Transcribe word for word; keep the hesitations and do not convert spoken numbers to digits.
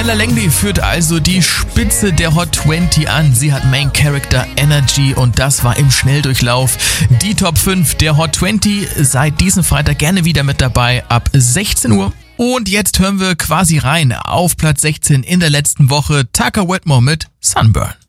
Ella Langley führt also die Spitze der Hot zwanzig an. Sie hat Main Character Energy und das war im Schnelldurchlauf. Die Top fünf der Hot zwanzig seit diesem Freitag gerne wieder mit dabei ab sechzehn Uhr. Und jetzt hören wir quasi rein auf Platz sechzehn in der letzten Woche Tucker Whitmore mit Sunburn.